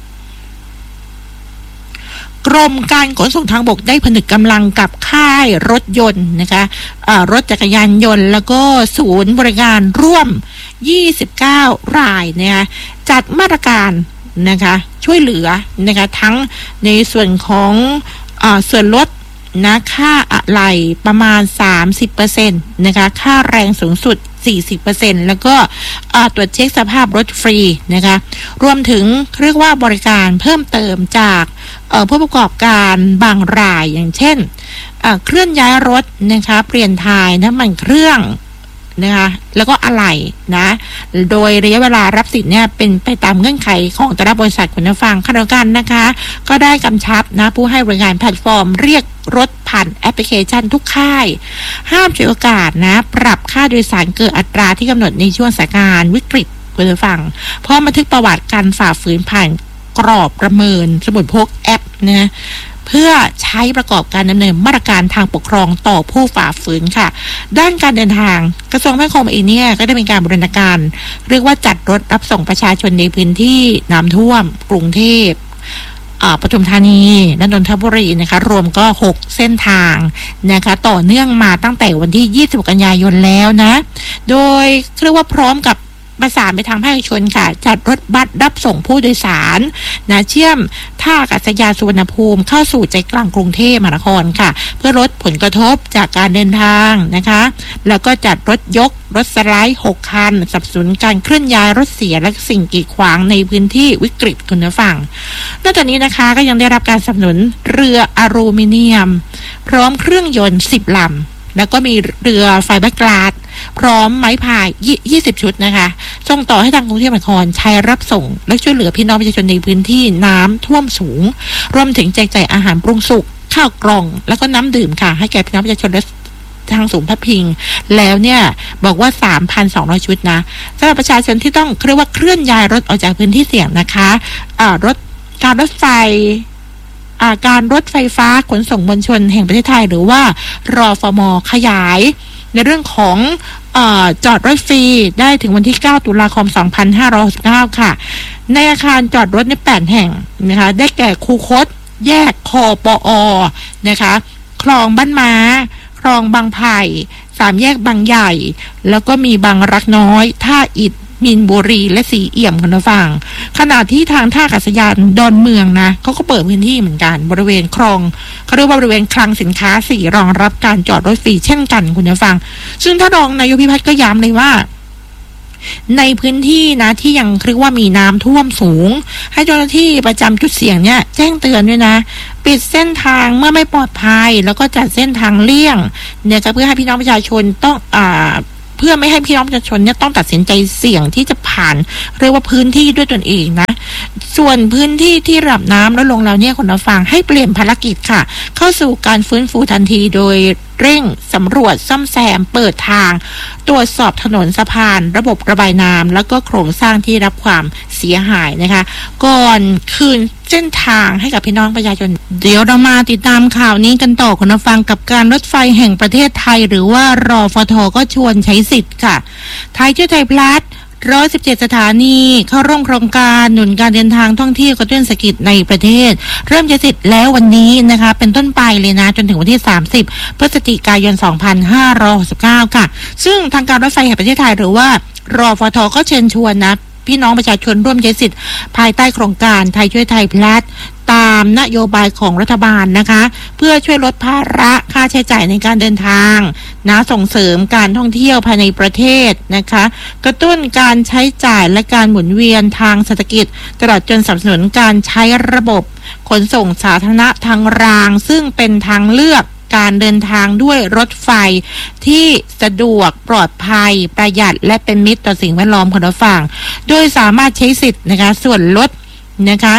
กรมการขนส่งทางบกได้ผนึกกำลังกับค่ายรถยนต์นะคะรถจักรยานยนต์แล้วก็ศูนย์บริการร่วมยี่สิบเก้ารายนะคะจัดมาตรการนะคะช่วยเหลือนะคะทั้งในส่วนของอ่าส่วนลดนะค่าอะไหล่ประมาณ สามสิบเปอร์เซ็นต์ นะคะค่าแรงสูงสุด สี่สิบเปอร์เซ็นต์ แล้วก็ตรวจเช็คสภาพรถฟรีนะคะรวมถึงเรียกว่าบริการเพิ่มเติมจากผู้ประกอบการบางรายอย่างเช่นเคลื่อนย้ายรถนะคะเปลี่ยนถ่ายน้ำมันเครื่องนะคะแล้วก็อะไหล่นะโดยระยะเวลารับสิทธิ์เนี่ยเป็นไปตามเงื่อนไขของแต่ละบริษัทคุณผู้ฟังขณะเดียวกันนะคะก็ได้กำชับนะผู้ให้บริการแพลตฟอร์มเรียกรถผ่านแอปพลิเคชันทุกค่ายห้ามฉวยโอกาสนะปรับค่าโดยสารเกินอัตราที่กำหนดในช่วงสถานการณ์วิกฤตคุณผู้ฟังเพราะบันทึกประวัติการฝ่าฝืนผ่านกรอบประเมินสมุดพกแอปนะเพื่อใช้ประกอบการดำเนินมาตรการทางปกครองต่อผู้ฝ่าฝืนค่ะด้านการเดินทางกระทรวงคมนาคมเองเนี่ยก็ได้มีการบูรณาการเรียกว่าจัดรถรับส่งประชาชนในพื้นที่น้ำท่วมกรุงเทพปทุมธานีและนนทบุรีนะคะรวมก็หกเส้นทางนะคะต่อเนื่องมาตั้งแต่วันที่ยี่สิบกันยายนแล้วนะโดยเรียกว่าพร้อมกับประสานไปทางภาคเอกชนค่ะจัดรถบัสรับส่งผู้โดยสารนะเชื่อมท่าอากาศยานสุวรรณภูมิเข้าสู่ใจกลางกรุงเทพมหานครค่ะเพื่อลดผลกระทบจากการเดินทางนะคะแล้วก็จัดรถยกรถสไลด์หกคันสนับสนุนการเคลื่อนย้ายรถเสียและสิ่งกีดขวางในพื้นที่วิกฤตคุณผู้ฟังนอกจากนี้นะคะก็ยังได้รับการสนับสนุนเรืออลูมิเนียมพร้อมเครื่องยนต์สิบลำแล้วก็มีเรือไฟเบอร์กลาสพร้อมไม้พายยี่สิบชุดนะคะส่งต่อให้ทางกรุงเทพมหานครใช้รับส่งและช่วยเหลือพี่น้องประชาชนในพื้นที่น้ำท่วมสูงรวมถึงแจกจ่ายอาหารปรุงสุกข้าวกล่องแล้วก็น้ำดื่มค่ะให้แก่พี่น้องประชาชนและทางศูนย์พักพิงแล้วเนี่ยบอกว่า สามพันสองร้อย ชุดนะสำหรับประชาชนที่ต้องเรียกว่าเคลื่อนย้ายรถออกจากพื้นที่เสี่ยงนะคะอ่ารถการรถไฟการรถไฟฟ้าขนส่งมวลชนแห่งประเทศไทยหรือว่ารฟม.ขยายในเรื่องของเอ่อจอดรถฟรีได้ถึงวันที่เก้าตุลาคมสองพันห้าร้อยหกสิบเก้าค่ะในอาคารจอดรถในแปดแห่งนะคะได้แก่คูคตแยกคปอนะคะคลองบ้านม้าคลองบางไผ่สามแยกบางใหญ่แล้วก็มีบางรักน้อยท่าอิฐมีนบุรีและสีเอี่ยมคุณผู้ฟังขณะที่ทางท่าอากาศยานดอนเมืองนะเขาก็เปิดพื้นที่เหมือนกันบริเวณคลองเขาเรียกว่าบริเวณคลังสินค้าสี่รองรับการจอดรถฟรีเช่นกันคุณผู้ฟังซึ่งท่านรองนายกพิพัฒน์ก็ย้ำเลยว่าในพื้นที่นะที่ยังเรียกว่ามีน้ำท่วมสูงให้เจ้าหน้าที่ประจำจุดเสี่ยงเนี่ยแจ้งเตือนด้วยนะปิดเส้นทางเมื่อไม่ปลอดภัยแล้วก็จัดเส้นทางเลี่ยงเนี่ยจะเพื่อให้พี่น้องประชาชนต้องอ่าเพื่อไม่ให้พี่น้องประชาชนเนี่ยต้องตัดสินใจเสี่ยงที่จะผ่านเรียกว่าพื้นที่ด้วยตนเองนะส่วนพื้นที่ที่ระดับน้ำลดลงแล้วเนี่ยคุณผู้ฟังให้เปลี่ยนภารกิจค่ะเข้าสู่การฟื้นฟูทันทีโดยเร่งสำรวจซ่อมแซมเปิดทางตรวจสอบถนนสะพานระบบระบายน้ำแล้วก็โครงสร้างที่รับความเสียหายนะคะก่อนคืนเส้นทางให้กับพี่น้องประชาชนเดี๋ยวเรามาติดตามข่าวนี้กันต่อคุณผู้ฟังกับการรถไฟแห่งประเทศไทยหรือว่ารฟท.ก็ชวนใช้สิทธิ์ค่ะไทยช่วยไทยพลัสหนึ่งร้อยสิบเจ็ดสถานีเข้าร่วมโครงการหนุนการเดินทางท่องเที่ยวกระตุ้นเศรษฐกิจในประเทศเริ่มจะสิทธิ์แล้ววันนี้นะคะเป็นต้นไปเลยนะจนถึงวันที่สามสิบพฤศจิกายนสองพันห้าร้อยหกสิบเก้าค่ะซึ่งทางการรถไฟแห่งประเทศไทยหรือว่ารฟท.ก็เชิญชวนนะพี่น้องประชาชนร่วมใช้สิทธิ์ภายใต้โครงการไทยช่วยไทยพลัสตามนโยบายของรัฐบาลนะคะเพื่อช่วยลดภาระค่าใช้จ่ายในการเดินทางนะส่งเสริมการท่องเที่ยวภายในประเทศนะคะกระตุ้นการใช้จ่ายและการหมุนเวียนทางเศรษฐกิจตลอดจนสนับสนุนการใช้ระบบขนส่งสาธารณะทางรางซึ่งเป็นทางเลือกการเดินทางด้วยรถไฟที่สะดวกปลอดภัยประหยัดและเป็นมิตรต่อสิ่งแวดล้อมคุณผู้ฟังโดยสามารถใช้สิทธิ์นะคะส่วนลดนะคะ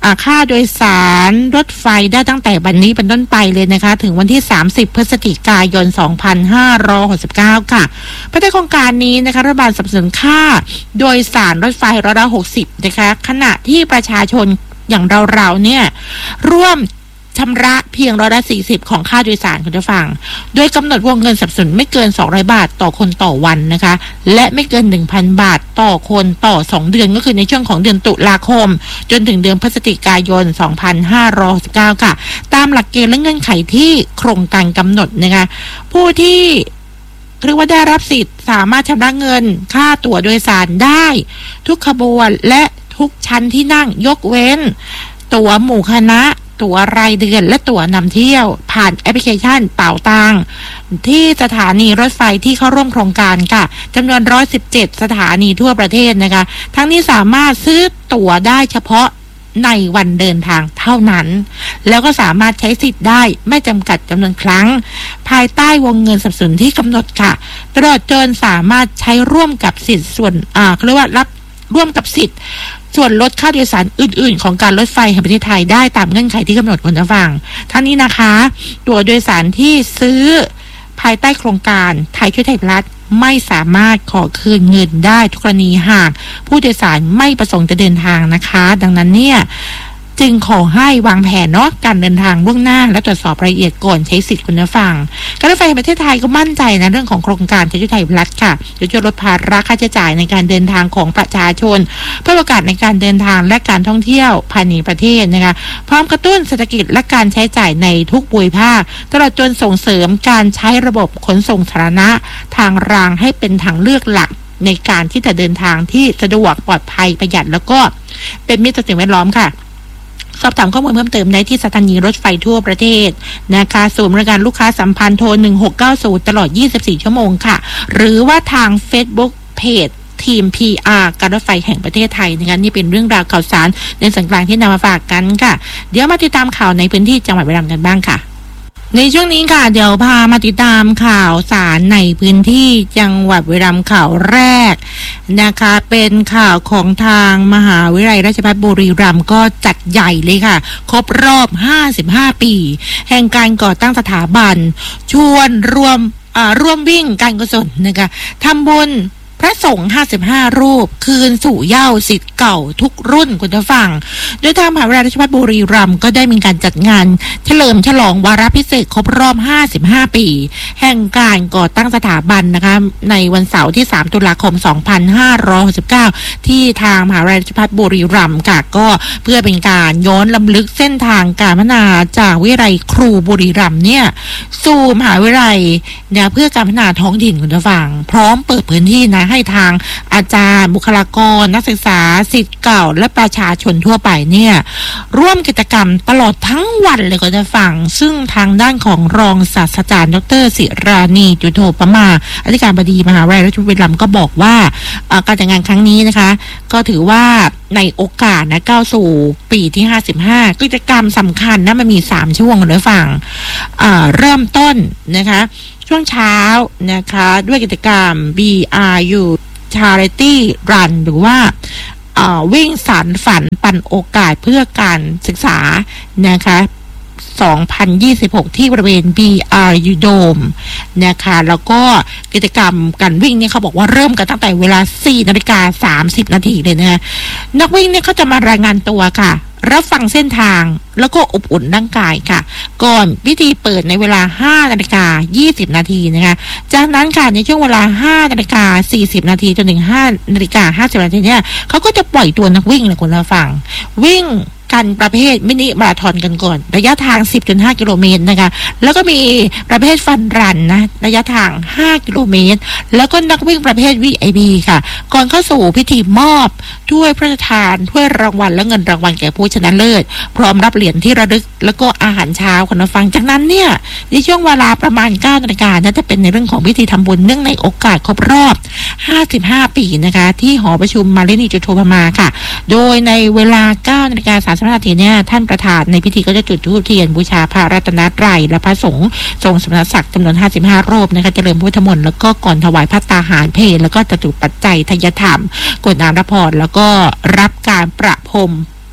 ค่าโดยสารรถไฟได้ตั้งแต่บัดนี้เป็นต้นไปเลยนะคะถึงวันที่สามสิบพฤศจิกายนสองพันห้าร้อยหกสิบเก้าค่ะภายใต้โครงการนี้นะคะรัฐบาลสนับสนุนค่าโดยสารรถไฟร้อยละหกสิบนะคะขณะที่ประชาชนอย่างเราๆเนี่ยร่วมชำระเพียงร้อยละสี่สิบของค่าโดยสารคุณผู้ฟังโดยกำหนดวงเงินสนับสนุนไม่เกินสองร้อยบาทต่อคนต่อวันนะคะและไม่เกิน หนึ่งพัน บาทต่อคนต่อสองเดือนก็คือในช่วงของเดือนตุลาคมจนถึงเดือนพฤศจิกายนสองพันห้าร้อยหกสิบเก้าค่ะตามหลักเกณฑ์และเงื่อนไขที่โครงการกำหนดนะคะผู้ที่เรียกว่าได้รับสิทธิ์สามารถชำระเงินค่าตั๋วโดยสารได้ทุกขบวนและทุกชั้นที่นั่งยกเว้นตั๋วหมู่คณะตั๋วรายเดือนและตั๋วนำเที่ยวผ่านแอปพลิเคชันเป๋าตังที่สถานีรถไฟที่เข้าร่วมโครงการค่ะจำนวนหนึ่งร้อยสิบเจ็ดสถานีทั่วประเทศนะคะทั้งนี้สามารถซื้อตั๋วได้เฉพาะในวันเดินทางเท่านั้นแล้วก็สามารถใช้สิทธิ์ได้ไม่จำกัดจำนวนครั้งภายใต้วงเงินสนับสนุนที่กำหนดค่ะตลอดจนสามารถใช้ร่วมกับสิทธิ์ส่วนอ่าเขาเรียกว่ารับร่วมกับสิทธิ์ส่วนลดค่าโดยสารอื่นๆของการรถไฟแห่งประเทศไทยได้ตามเงื่อนไขที่กำหนดคุณผู้ฟังทั้งนี้นะคะตั๋วโดยสารที่ซื้อภายใต้โครงการไทยช่วยไทยรัฐไม่สามารถขอคืนเงินได้ทุกกรณีหากผู้โดยสารไม่ประสงค์จะเดินทางนะคะดังนั้นเนี่ยจึงขอให้วางแผนเนาะการเดินทางล่วงหน้าและตรวจสอบรายละเอียดก่อนใช้สิทธิ์คุณผู้ฟังการรถไฟแห่งประเทศไทยก็มั่นใจนะเรื่องของโครงการไทยช่วยไทยรัฐค่ะจะช่วยลดภาระค่าใช้จ่ายในการเดินทางของประชาชนเพื่อโอกาสในการเดินทางและการท่องเที่ยวภายในประเทศนะคะพร้อมกระตุ้นเศรษฐกิจและการใช้จ่ายในทุกภูมิภาคตลอดจนส่งเสริมการใช้ระบบขนส่งสาธารณะทางรางให้เป็นทางเลือกหลักในการที่จะเดินทางที่สะดวกปลอดภัยประหยัดแล้วก็เป็นมิตรต่อสิ่งแวดล้อมค่ะสอบถามข้อมูลเพิ่มเติมได้ที่สถานีรถไฟทั่วประเทศนะคะศูนย์บริการลูกค้าสัมพันธ์โทรหนึ่งหกเก้าศูนย์ตลอดยี่สิบสี่ชั่วโมงค่ะหรือว่าทาง Facebook Page ทีม พี อาร์ การรถไฟแห่งประเทศไทยนะคะนี่เป็นเรื่องราวข่าวสารในส่วนกลางที่นำมาฝากกันค่ะเดี๋ยวมาติดตามข่าวในพื้นที่จังหวัดบุรีรัมย์กันบ้างค่ะในช่วงนี้ค่ะเดี๋ยวพามาติดตามข่าวสารในพื้นที่จังหวัดบุรีรัมย์ข่าวแรกนะคะเป็นข่าวของทางมหาวิทยาลัยราชภัฏบุรีรัมย์ก็จัดใหญ่เลยค่ะครบรอบห้าสิบห้าปีแห่งการก่อตั้งสถาบันชวนรวมอ่าร่วมวิ่งการกุศลนะคะทำบุญพระสงฆ์ห้าสิบห้ารูปคืนสู่เหย้าศิษย์เก่าทุกรุ่นคุณผู้ฟังโดยทางมหาวิทยาลัยราชภัฏบุรีรัมย์ก็ได้มีการจัดงานเฉลิมฉลองวาระพิเศษครบรอบห้าสิบห้าปีแห่งการก่อตั้งสถาบันนะคะในวันเสาร์ที่สามตุลาคมสองพันห้าร้อยหกสิบเก้าที่ทางมหาวิทยาลัยราชภัฏบุรีรัมย์ค่ะก็เพื่อเป็นการย้อนรำลึกเส้นทางการพัฒนาจากวิทยาลัยครูบุรีรัมย์เนี่ยสู่มหาวิทยาลัยเนี่ยเพื่อการพัฒนาท้องถิ่นคุณผู้ฟังพร้อมเปิดพื้นที่นะให้ทางอาจารย์บุคลากรนักศึกษาศิษย์เก่าและประชาชนทั่วไปเนี่ยร่วมกิจกรรมตลอดทั้งวันเลยก็จะฟังซึ่งทางด้านของรองศาสตราจารย์ดรศิรานีจุโธปมาอธิการบดีมหาวิทยาลัยราชภัฏบุรีรัมย์ก็บอกว่าการจัดงานครั้งนี้นะคะก็ถือว่าในโอกาสนะก้าวสู่ปีที่ห้าสิบห้ากิจกรรมสำคัญนะมันมีสามช่วงเลยฟังเริ่มต้นนะคะช่วงเช้านะคะด้วยกิจกรรม บี อาร์ ยู Charity Run หรือว่าวิ่งสานฝันปันโอกาสเพื่อการศึกษานะคะสองพันยี่สิบหกที่บริเวณ บี อาร์ ยู Dome นะคะแล้วก็กิจกรรมการวิ่งเนี่ยเขาบอกว่าเริ่มกันตั้งแต่เวลา สี่นาฬิกาสามสิบนาทีเลยนะนักวิ่งเนี่ยเขาจะมารายงานตัวค่ะรับฟังเส้นทางแล้วก็อบอุ่นร่างกายค่ะก่อนพิธีเปิดในเวลา ห้านาฬิกายี่สิบนาทีนะคะจากนั้นค่ะในช่วงเวลา ห้านาฬิกาสี่สิบนาทีจนถึง ห้านาฬิกาห้าสิบนาทีเนี่ยเขาก็จะปล่อยตัวนักวิ่งเลยคุณผู้ฟังวิ่งกันประเภทมินิมาราธอนกันก่อนระยะทาง สิบจุดห้า กิโลเมตรนะคะแล้วก็มีประเภทฟันรันนะระยะทางห้ากิโลเมตรแล้วก็นักวิ่งประเภท วี ไอ พี ค่ะก่อนเข้าสู่พิธีมอบถ้วยพระราชทานถ้วยรางวัลและเงินรางวัลแก่ผู้ชนะเลิศพร้อมรับเหรียญที่ระลึกแล้วก็อาหารเช้าคุณผู้ฟังจากนั้นเนี่ยในช่วงเวลาประมาณ เก้านาฬิกาน่าจะเป็นในเรื่องของพิธีทำบุญเนื่องในโอกาสครบรอบห้าสิบห้าปีนะคะที่หอประชุมมารินีจุโธปมาค่ะโดยในเวลา เก้านาฬิกาสามสิบนาทีเนี่ยท่านประธานในพิธีก็จะจุดธูปเทียนบูชาพระรัตนตรัยและพระสงฆ์ทรงสมณศักดิ์จำนวนห้าสิบห้ารูปนะคะเจริญพุทธมนต์แล้วก็ก่อนถวายพระตาหารเพลแล้วก็จตุปัจจัยทายธรรมกรวดน้ำรับพรแล้วก็รับการประพรม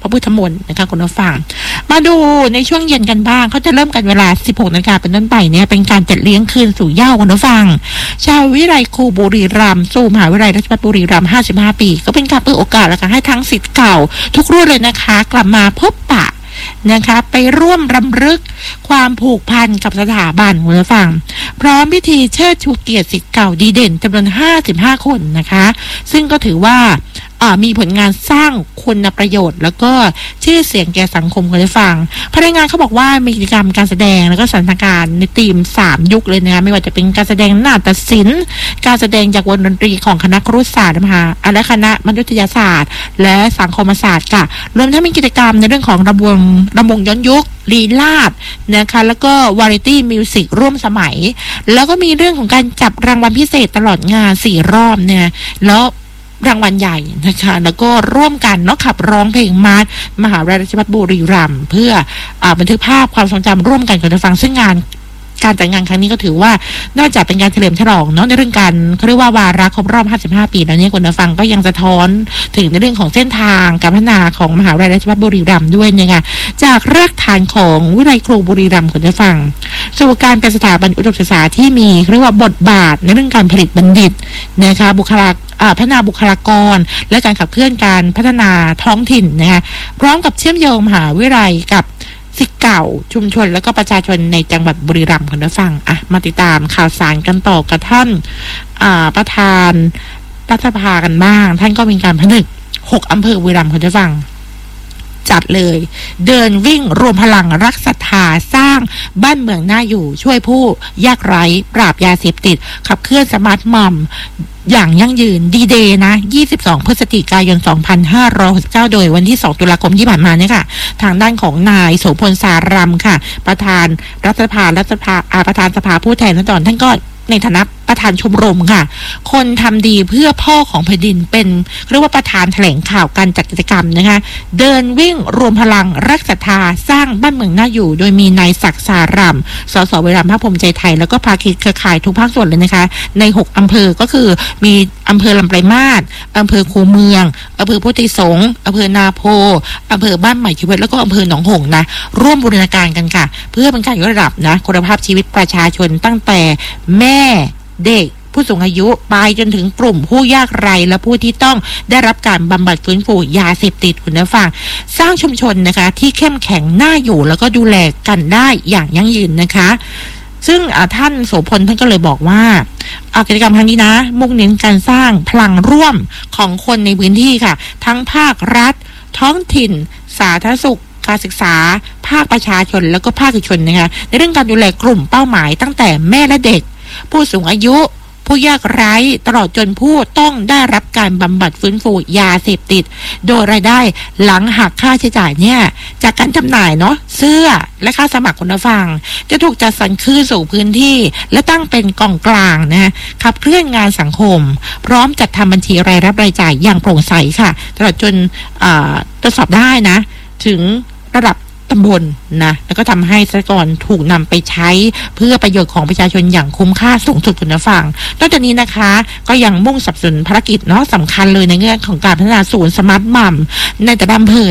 พระพุทธมนต์นะคะคุณผู้ฟังมาดูในช่วงเย็นกันบ้างเขาจะเริ่มกันเวลา สิบหกนาฬิกา เป็นต้นไปเนี่ยเป็นการจัดเลี้ยงคืนสู่เหย้าคุณผู้ฟังชาววิไลครูบุรีรัมย์สู่มหาวิทยาลัยราชภัฏบุรีรัมย์ห้าสิบห้าปีก็เป็นการเปิดโอกาสแล้วก็ให้ทั้งศิษย์เก่าทุกรุ่นเลยนะคะกลับมาพบปะนะคะไปร่วมรำลึกความผูกพันกับสถาบันคุณผู้ฟังพร้อมพิธีเชิดชูเกียรติศิษย์เก่าดีเด่นจำนวนห้าสิบห้าคนนะคะซึ่งก็ถือว่ามีผลงานสร้างคุณประโยชน์แล้วก็ชื่อเสียงแก่สังคมคุณผู้ฟังพนักงานเขาบอกว่ามีกิจกรรมการแสดงแล้วก็สถานการณ์ในธีมสามยุคเลยนะคะไม่ว่าจะเป็นการแสดงนาฏศิลป์การแสดงจากวงดนตรีของคณะครุศาสตร์นะคะและคณะมนุษยศาสตร์และสังคมศาสตร์ค่ะรวมทั้งมีกิจกรรมในเรื่องของรำวงรำวงย้อนยุคลีลาศนะคะแล้วก็วาไรตี้มิวสิกร่วมสมัยแล้วก็มีเรื่องของการจับรางวัลพิเศษตลอดงานสี่รอบเนี่ยแล้วรางวัลใหญ่นะคะแล้วก็ร่วมกันเนาะขับร้องเพลงมาร์ชมหาวิทยาลัยราชภัฏบุรีรัมย์เพื่ออ่าบันทึกภาพความทรงจำร่วมกันกับผู้ฟังซึ่งงานการจัดงานครั้งนี้ก็ถือว่านอกจากเป็นการเฉลิมฉลองเนาะในเรื่องการเขาเรียกว่าวาระครบรอบห้าสิบห้าปีแล้วเนี่ยคุณผู้ฟังก็ยังสะท้อนถึงในเรื่องของเส้นทางการพัฒนาของมหาวิทยาลัยราชภัฏบุรีรัมย์ด้วยนะคะจากรากฐานของวิทยาลัยครูบุรีรัมย์คุณผู้ฟังสู่การเป็นสถาบันอุดมศึกษาที่มีเรียกว่าบทบาทในเรื่องการผลิตบัณฑิตนะคะบุคลากรพัฒนาบุคลากรและการขับเคลื่อนการพัฒนาท้องถิ่นนะคะพร้อมกับเชื่อมโยงมหาวิทยาลัยกับศิษย์เก่าชุมชนและก็ประชาชนในจังหวัดบุรีรัมย์คุณผู้ฟังอ่ะมาติดตามข่าวสารกันต่อกับท่านอ่าประธานรัฐสภากันบ้างท่านก็มีการผนึกหกอำเภอบุรีรัมย์คุณผู้ฟังจัดเลยเดินวิ่งรวมพลังรักศรัทธาสร้างบ้านเมืองน่าอยู่ช่วยผู้ยากไร้ปราบยาเสพติดขับเคลื่อนสมาร์ทมัมอย่างยั่งยืนดีเดย์นะยี่สิบสองพฤศจิกายนสองพันห้าร้อยหกสิบเก้าโดยวันที่สองตุลาคมที่ผ่านมาเนี่ยค่ะทางด้านของนายโสพลสารัมค่ะประธานรัฐสภารัฐสภาอาประธานสภาผู้แทนราษฎรท่านก็ในฐานะประธานชมรมค่ะคนทำดีเพื่อพ่อของแผ่นดินเป็นเรียกว่าประธานแถลงข่าวการจัดกิจกรรมนะคะเดินวิ่งรวมพลังรักศรัทธาสร้างบ้านเมืองน่าอยู่โดยมีนายศักดิ์สารัมสสบุรีรัมย์ภาคภูมิใจไทยแล้วก็ภาคีเครือข่ายทุกภาคส่วนเลยนะคะในหกอำเภอก็คือมีอำเภอลำปลายมาศอำเภอคูเมืองอำเภอโพธิสงฆ์อำเภอนาโพอำเภอบ้านใหม่ชีวิตแล้วก็อำเภอหนองหงส์นะร่วมบูรณาการกันค่ะเพื่อเป็นการยกระดับนะคุณภาพชีวิตประชาชนตั้งแต่แม่เด็กผู้สูงอายุไปจนถึงกลุ่มผู้ยากไร้และผู้ที่ต้องได้รับการบำบัดฟื้นฟูยาเสพติดคุณผู้ฟังสร้างชุมชนนะคะที่เข้มแข็งน่าอยู่แล้วก็ดูแลกันได้อย่างยั่งยืนนะคะซึ่งท่านโสพลท่านก็เลยบอกว่ากิจกรรมครั้งนี้นะมุ่งเน้นการสร้างพลังร่วมของคนในพื้นที่ค่ะทั้งภาครัฐท้องถิ่นสาธารณสุขการศึกษาภาคประชาชนแล้วก็ภาคเอกชนนะคะในเรื่องการดูแลกลุ่มเป้าหมายตั้งแต่แม่และเด็กผู้สูงอายุผู้ยากไร้ตลอดจนผู้ต้องได้รับการบำบัดฟื้นฟูยาเสพติดโดยรายได้หลังหักค่าใช้จ่ายเนี่ยจากการจำหน่ายเนาะเสื้อและค่าสมัครคุณผู้ฟังจะถูกจัดสรรคืนสู่พื้นที่และตั้งเป็นกองกลางนะขับเคลื่อนงานสังคมพร้อมจัดทำบัญชีรายรับรายจ่ายอย่างโปร่งใสค่ะตลอดจนตรวจสอบได้นะถึงระดับตำบลนะแล้วก็ทำให้ทรัพยากรถูกนำไปใช้เพื่อประโยชน์ของประชาชนอย่างคุ้มค่าสูงสุดคุณผู้ฟังนอกจากนี้นะคะก็ยังมุ่งสนับสนุนภารกิจเนาะสำคัญเลยในเรื่องของการพัฒนาศูนย์สมาร์ทมัมในแต่ละอำเภอ